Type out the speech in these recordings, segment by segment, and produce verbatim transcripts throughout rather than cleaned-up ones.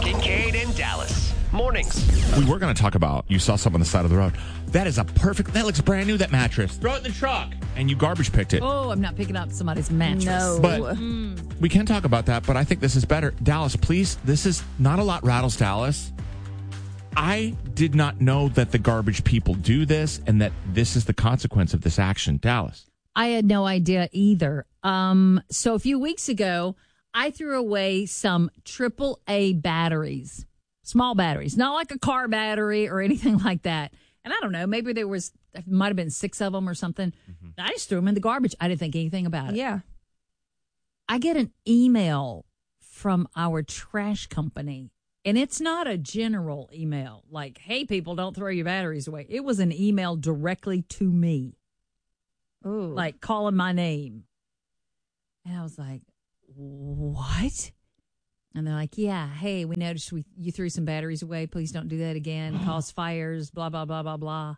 Kincaid and Dallas. Mornings. We were going to talk about, you saw something on the side of the road. That is a perfect, that looks brand new, that mattress. Throw it in the truck. And you garbage picked it. Oh, I'm not picking up somebody's mattress. No. But mm. we can talk about that, but I think this is better. Dallas, please, this is not a lot rattles Dallas. I did not know that the garbage people do this and that this is the consequence of this action. Dallas. I had no idea either. Um, so a few weeks ago, I threw away some triple A batteries. Small batteries, not like a car battery or anything like that. And I don't know, maybe there was, there might have been six of them or something. Mm-hmm. I just threw them in the garbage. I didn't think anything about it. Yeah. I get an email from our trash company, and it's not a general email like, hey, people, don't throw your batteries away. It was an email directly to me. Ooh. Like calling my name. And I was like, what? And they're like, yeah, hey, we noticed we you threw some batteries away. Please don't do that again. Cause fires, blah, blah, blah, blah, blah.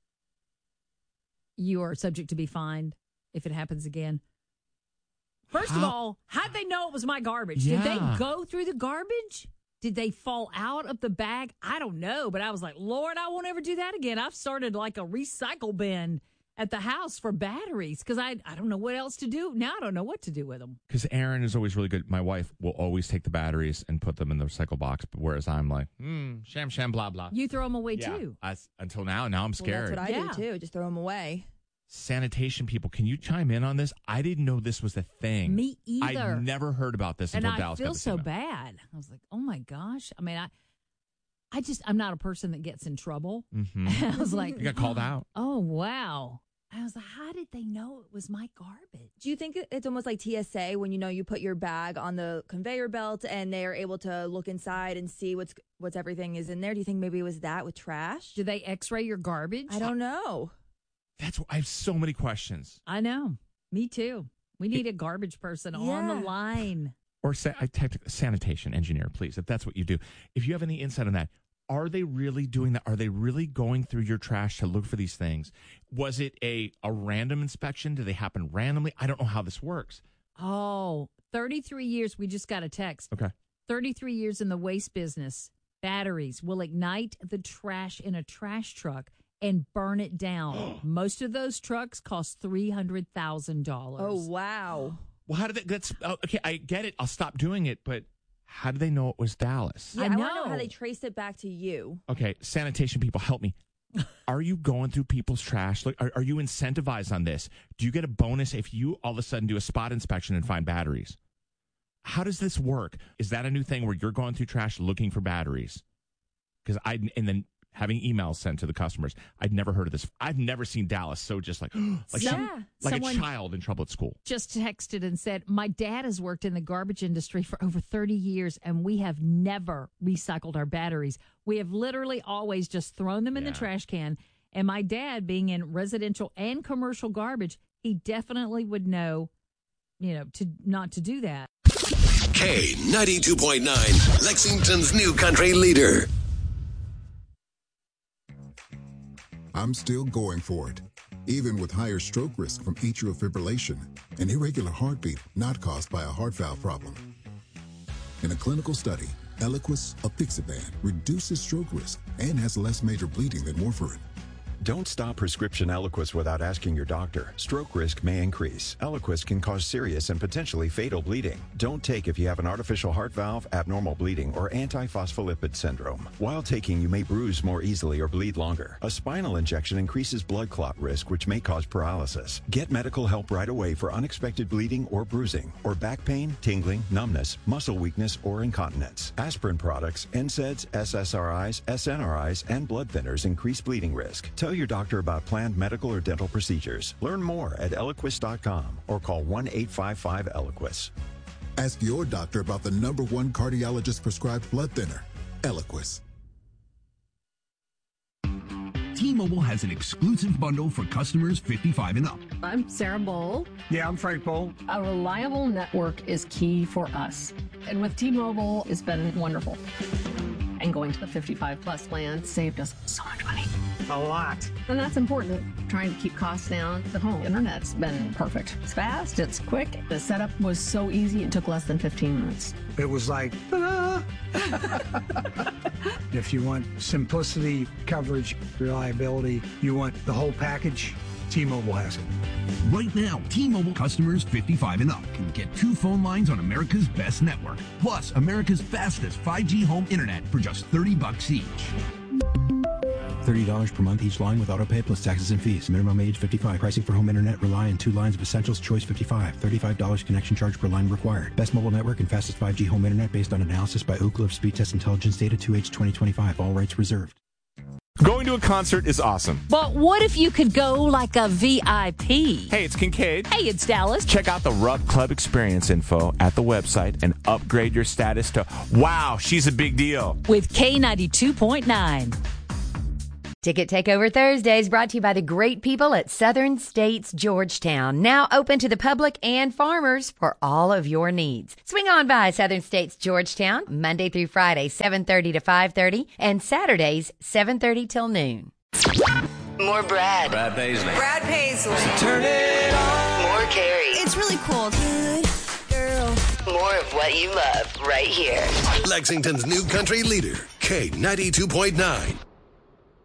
You are subject to be fined if it happens again. First How? of all, how'd they know it was my garbage? Yeah. Did they go through the garbage? Did they fall out of the bag? I don't know. But I was like, Lord, I won't ever do that again. I've started like a recycle bin at the house for batteries because I I don't know what else to do. Now I don't know what to do with them. Because Erin is always really good. My wife will always take the batteries and put them in the recycle box, but whereas I'm like, hmm, sham, sham, blah, blah. You throw them away yeah. too. I, until now, now I'm scared. Well, that's what I yeah. do too. Just throw them away. Sanitation people, can you chime in on this? I didn't know this was a thing. Me either. I never heard about this and until I Dallas got feel this so email. bad. I was like, oh my gosh. I mean, I I just, I'm not a person that gets in trouble. Mm-hmm. And I was like, you got called out. Oh, wow. I was like, how did they know it was my garbage? Do you think it's almost like T S A when, you know, you put your bag on the conveyor belt and they are able to look inside and see what's what's everything is in there? Do you think maybe it was that with trash? Do they x-ray your garbage? I don't know. That's I have so many questions. I know. Me too. We need a garbage person Yeah. on the line. Or sa- I technically sanitation engineer, please, if that's what you do. If you have any insight on that, are they really doing that? Are they really going through your trash to look for these things? Was it a, a random inspection? Do they happen randomly? I don't know how this works. Oh, thirty-three years. We just got a text. Okay. thirty-three years in the waste business. Batteries will ignite the trash in a trash truck and burn it down. Most of those trucks cost three hundred thousand dollars. Oh, wow. Well, how did they, that's, oh, okay, I get it. I'll stop doing it, but how did they know it was Dallas? Yeah, I I, know. want to know how they traced it back to you. Okay, sanitation people, help me. Are you going through people's trash? Like, are, are you incentivized on this? Do you get a bonus if you all of a sudden do a spot inspection and find batteries? How does this work? Is that a new thing where you're going through trash looking for batteries? Because I and then having emails sent to the customers. I'd never heard of this. I've never seen Dallas so just like like, Yeah. some, like a Someone- child in trouble at school. Just texted and said, my dad has worked in the garbage industry for over thirty years, and we have never recycled our batteries. We have literally always just thrown them in Yeah. the trash can. And my dad, being in residential and commercial garbage, he definitely would know, you know, to not to do that. K ninety-two point nine, Lexington's new country leader. I'm still going for it, even with higher stroke risk from atrial fibrillation, an irregular heartbeat not caused by a heart valve problem. In a clinical study, Eliquis, apixaban, reduces stroke risk and has less major bleeding than warfarin. Don't stop prescription Eliquis without asking your doctor. Stroke risk may increase. Eliquis can cause serious and potentially fatal bleeding. Don't take if you have an artificial heart valve, abnormal bleeding, or antiphospholipid syndrome. While taking, you may bruise more easily or bleed longer. A spinal injection increases blood clot risk, which may cause paralysis. Get medical help right away for unexpected bleeding or bruising, or back pain, tingling, numbness, muscle weakness, or incontinence. Aspirin products, N SAIDs, S S R Is, S N R Is, and blood thinners increase bleeding risk. Tell your doctor about planned medical or dental procedures. Learn more at Eliquis dot com or call one eight five five Eliquis. Ask your doctor about the number one cardiologist prescribed blood thinner, Eliquis. T-Mobile has an exclusive bundle for customers fifty-five and up. I'm Sarah Bowl. Yeah, I'm Frank Bowl. A reliable network is key for us. And with T-Mobile, it's been wonderful. And going to the fifty-five plus plan saved us so much money. A lot. And that's important. Trying to keep costs down. The home internet's been perfect. It's fast, it's quick. The setup was so easy, it took less than fifteen minutes. It was like, ta-da! If you want simplicity, coverage, reliability, you want the whole package, T-Mobile has it. Right now, T-Mobile customers fifty-five and up can get two phone lines on America's best network, plus America's fastest five G home internet for just thirty bucks each. thirty dollars per month each line with autopay plus taxes and fees. Minimum age fifty-five. Pricing for home internet rely on two lines of Essentials. Choice fifty-five. thirty-five dollars connection charge per line required. Best mobile network and fastest five G home internet based on analysis by Ookla of Speed Test Intelligence data two H twenty twenty-five. All rights reserved. Going to a concert is awesome. But what if you could go like a V I P? Hey, it's Kincaid. Hey, it's Dallas. Check out the Rub Club experience info at the website and upgrade your status to, wow, she's a big deal. With K ninety-two point nine. Ticket Takeover Thursdays brought to you by the great people at Southern States Georgetown. Now open to the public and farmers for all of your needs. Swing on by Southern States Georgetown Monday through Friday, seven thirty to five thirty, and Saturdays, seven thirty till noon. More Brad. Brad Paisley. Brad Paisley. Turn it on. More Carrie. It's really cool. Good girl. More of what you love right here. Lexington's new country leader, K ninety-two point nine.